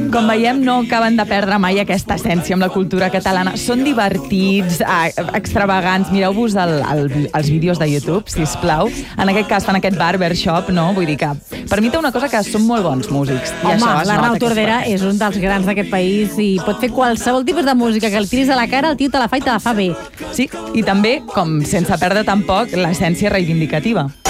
Com veiem, no acaben de perdre mai aquesta essència amb la cultura catalana. Són divertits, extravagants. Mireu-vos els vídeos de YouTube, sisplau. En aquest cas fan aquest barbershop, no? Vull dir que per mi té una cosa que són molt bons músics. Home, l'Arnau Tordera és un dels grans d'aquest país i pot fer qualsevol tipus de música que el tiris a la cara, el tio te la fa i te la fa bé. Sí, i també, com sense perdre tampoc, l'essència reivindicativa.